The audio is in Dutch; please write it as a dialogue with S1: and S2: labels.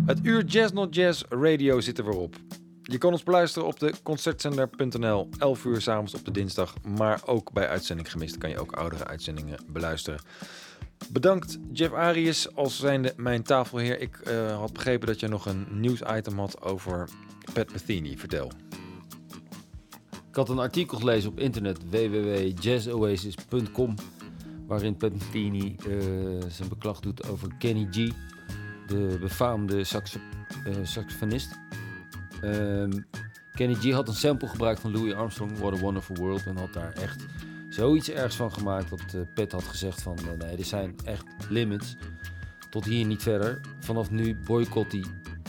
S1: Het uur Jazz Not Jazz Radio zit er weer op. Je kan ons beluisteren op de concertzender.nl, 11 uur 's avonds op de dinsdag. Maar ook bij Uitzending Gemist kan je ook oudere uitzendingen beluisteren. Bedankt Jeff Arius als zijnde mijn tafelheer. Ik had begrepen dat je nog een nieuwsitem had over Pat Metheny. Vertel.
S2: Ik had een artikel gelezen op internet www.jazzoasis.com waarin Pat Metheny zijn beklag doet over Kenny G, de befaamde saxofonist. Kenny G had een sample gebruikt van Louis Armstrong, What a Wonderful World, en had daar echt zoiets ergs van gemaakt dat Pat had gezegd van nee, er zijn echt limits. Tot hier niet verder. Vanaf nu boycott hij